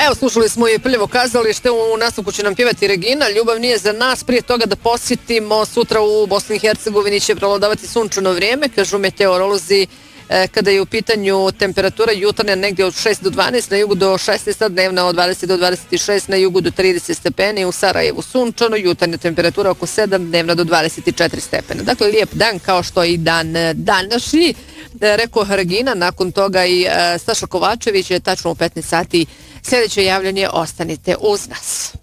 Evo, slušali smo i Prljavo kazalište, u nastavku će nam pjevati Regina, Ljubav nije za nas. Prije toga da posjetimo, sutra u Bosni i Hercegovini će prevladavati sunčano vrijeme, kažu meteorolozi. Kada je u pitanju temperatura jutarnja negdje od 6 do 12, na jugu do 16, dnevna od 20 do 26, na jugu do 30 stepeni, u Sarajevu sunčano, jutarnja temperatura oko 7, dnevna do 24 stepena. Dakle, lijep dan kao što i dan današnji. Rekao Regina, nakon toga i Staša Kovačević je tačno u 15 sati sljedeće javljanje, ostanite uz nas.